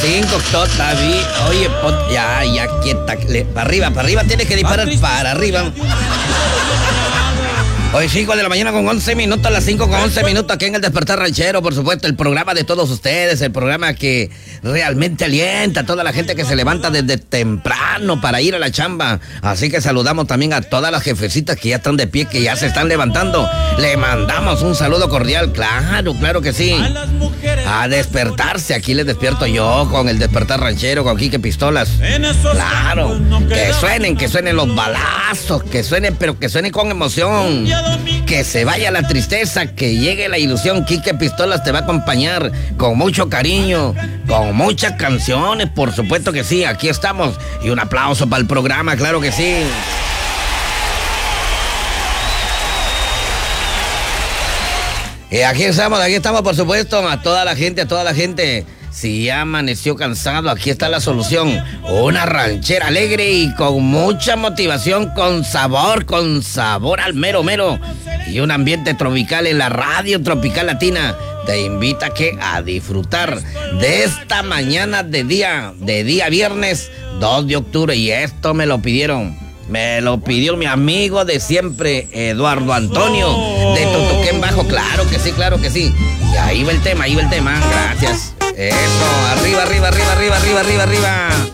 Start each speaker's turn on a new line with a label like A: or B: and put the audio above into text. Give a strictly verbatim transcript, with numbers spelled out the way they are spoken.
A: cinco todavía. Oye, pot, ya, ya, quieta. Le, para arriba, para arriba, tienes que disparar para arriba. Hoy cinco de la mañana con once minutos, a las cinco con once minutos aquí en el Despertar Ranchero, por supuesto, el programa de todos ustedes, el programa que realmente alienta a toda la gente que se levanta desde temprano para ir a la chamba. Así que saludamos también a todas las jefecitas que ya están de pie, que ya se están levantando. Le mandamos un saludo cordial, claro, claro que sí. A despertarse, aquí les despierto yo con el Despertar Ranchero, con Quique Pistolas. Claro, que suenen, que suenen los balazos, que suenen, pero que suenen con emoción. Que se vaya la tristeza, que llegue la ilusión. Quique Pistolas te va a acompañar con mucho cariño, con muchas canciones, por supuesto que sí, aquí estamos. Y un aplauso para el programa, claro que sí. Y aquí estamos, aquí estamos, por supuesto, a toda la gente, a toda la gente. Si ya amaneció cansado, aquí está la solución. Una ranchera alegre y con mucha motivación, con sabor, con sabor al mero mero. Y un ambiente tropical en la radio Tropical Latina. Te invita a, que, a disfrutar de esta mañana de día, de día viernes dos de octubre. Y esto me lo pidieron. Me lo pidió mi amigo de siempre, Eduardo Antonio, de Totoquén Bajo. Claro que sí, claro que sí. Y ahí va el tema, ahí va el tema. Gracias. Eso, arriba, arriba, arriba, arriba, arriba, arriba, arriba.